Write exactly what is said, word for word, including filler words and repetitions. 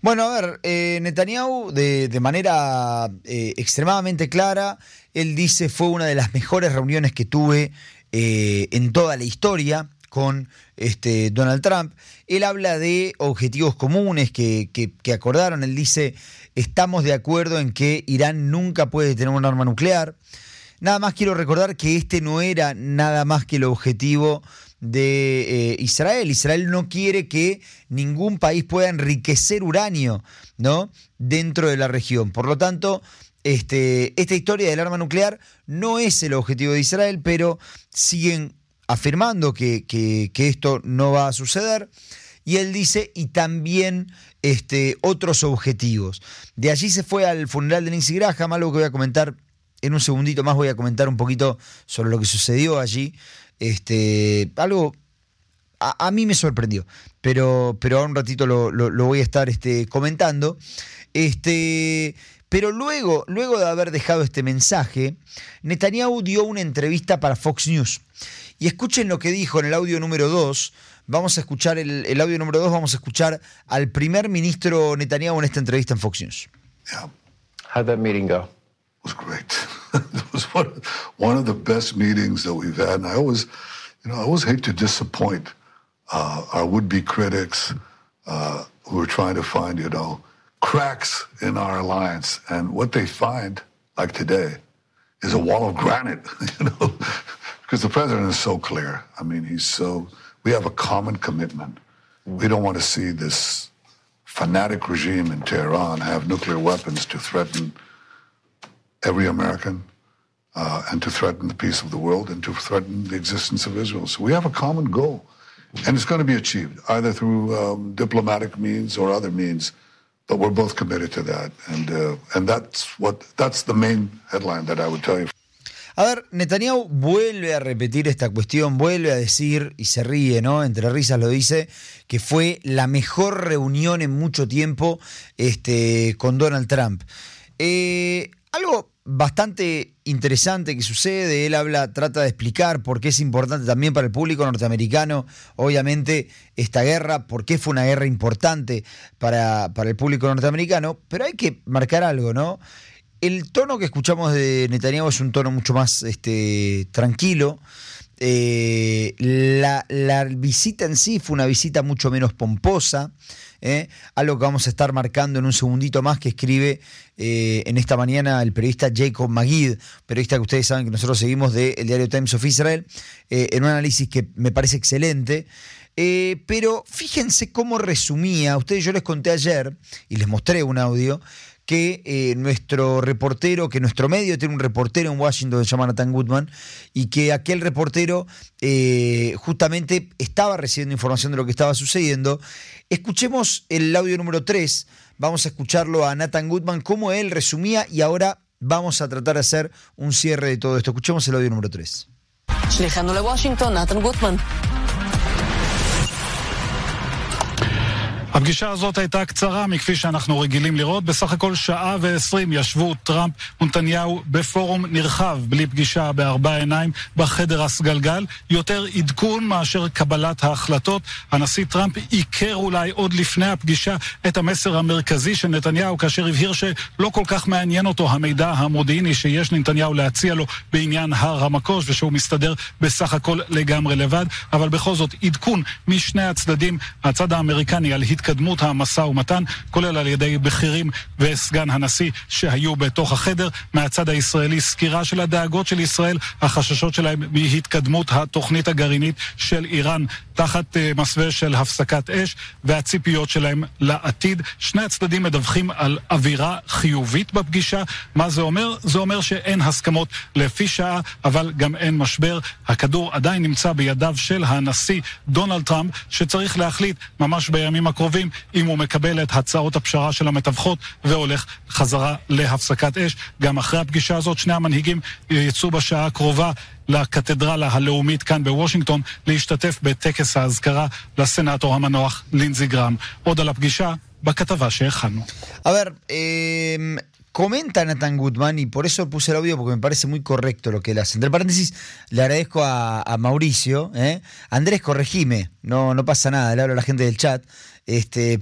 Bueno, a ver, eh, Netanyahu de, de manera eh, extremadamente clara, él dice fue una de las mejores reuniones que tuve eh, en toda la historia con este, Donald Trump. Él habla de objetivos comunes que, que, que acordaron. Él dice, estamos de acuerdo en que Irán nunca puede tener un arma nuclear. Nada más quiero recordar que este no era nada más que el objetivo de eh, Israel. Israel no quiere que ningún país pueda enriquecer uranio, ¿no?, dentro de la región. Por lo tanto, este, esta historia del arma nuclear no es el objetivo de Israel, pero siguen afirmando que, que, que esto no va a suceder. Y él dice, y también este, otros objetivos. De allí se fue al funeral de Lindsey Graham, algo que voy a comentar en un segundito más. Voy a comentar un poquito sobre lo que sucedió allí. Este, algo a, a mí me sorprendió, pero, pero ahora un ratito lo, lo, lo voy a estar este, comentando. Este, pero luego, luego de haber dejado este mensaje, Netanyahu dio una entrevista para Fox News. Y escuchen lo que dijo en el audio número dos. Vamos a escuchar el, el audio número dos, vamos a escuchar al primer ministro Netanyahu en esta entrevista en Fox News. Yeah. How'd that meeting go? It was great. It was one, one of the best meetings that we've had. And I always, you know, I always hate to disappoint uh, our would-be critics uh, who are trying to find, you know, cracks in our alliance. And what they find, like today, is a wall of granite, you know, because the president is so clear. I mean, he's so, we have a common commitment. We don't want to see this fanatic regime in Tehran have nuclear weapons to threaten every American, uh, and to threaten the peace of the world, and to threaten the existence of Israel. So we have a common goal, and it's going to be achieved, either through um, diplomatic means or other means, but we're both committed to that, and uh, and that's what that's the main headline that I would tell you. A ver, Netanyahu vuelve a repetir esta cuestión, vuelve a decir, y se ríe, ¿no?, entre risas lo dice, que fue la mejor reunión en mucho tiempo este, con Donald Trump. Eh, algo bastante interesante que sucede, él habla, trata de explicar por qué es importante también para el público norteamericano, obviamente, esta guerra, por qué fue una guerra importante para, para el público norteamericano, pero hay que marcar algo, ¿no? El tono que escuchamos de Netanyahu es un tono mucho más este, tranquilo. Eh, la, la visita en sí fue una visita mucho menos pomposa, ¿eh? Algo que vamos a estar marcando en un segundito más, que escribe eh, en esta mañana el periodista Jacob Magid, periodista que ustedes saben que nosotros seguimos del diario Times of Israel, eh, en un análisis que me parece excelente. Eh, pero fíjense cómo resumía. Ustedes, yo les conté ayer y les mostré un audio que eh, nuestro reportero, que nuestro medio tiene un reportero en Washington que se llama Nathan Goodman, y que aquel reportero eh, justamente estaba recibiendo información de lo que estaba sucediendo. Escuchemos el audio número tres, vamos a escucharlo a Nathan Goodman, cómo él resumía, y ahora vamos a tratar de hacer un cierre de todo esto. Escuchemos el audio número tres. שליחנו לוושינגטון, נתן גוטמן. הפגישה הזאת הייתה קצרה מכפי שאנחנו רגילים לראות. בסך הכל שעה ועשרים ישבו טראמפ ונתניהו בפורום נרחב, בלי פגישה בארבע עיניים, בחדר הסגלגל. יותר עדכון מאשר קבלת ההחלטות. הנשיא טראמפ עיקר אולי עוד לפני הפגישה את המסר המרכזי של נתניהו, כאשר הבהיר שלא כל כך מעניין אותו המידע המודיעיני שיש לנתניהו להציע לו בעניין הר המקוש, ושהוא מסתדר בסך הכל לגמרי לבד. אבל בכל זאת עדכון משני הצדדים, הצד האמריקני על התקדמות המשא ומתן, כולל על ידי בכירים וסגן הנשיא שהיו בתוך החדר. מהצד הישראלי סקירה של הדאגות של ישראל, החששות שלהם מהתקדמות התוכנית הגרעינית של איראן תחת uh, מסווה של הפסקת אש, והציפיות שלהם לעתיד. שני הצדדים מדווחים על אווירה חיובית בפגישה. מה זה אומר? זה אומר שאין הסכמות לפי שעה, אבל גם אין משבר. הכדור עדיין נמצא בידיו של הנשיא דונלד טראמפ, שצריך להחליט ממש בימים הקרובים אם הוא מקבל את הצעות הפשרה של המתווכות והולך חזרה להפסקת אש. גם אחרי הפגישה הזאת שני המנהיגים יצאו בשעה הקרובה לקתדרלה הלאומית כאן בוושינגטון להשתתף בטקס ההזכרה לסנאטור המנוח לינזי גרהם. עוד על הפגישה בכתבה שהכנו. A ver, eh, comenta Nathan Goodman, y por eso puse el audio porque me parece muy correcto lo que él hace. Entre paréntesis, le agradezco a, a Mauricio, ¿eh? Andrés, corregime, no, no pasa nada, le hablo a la gente del chat. Este,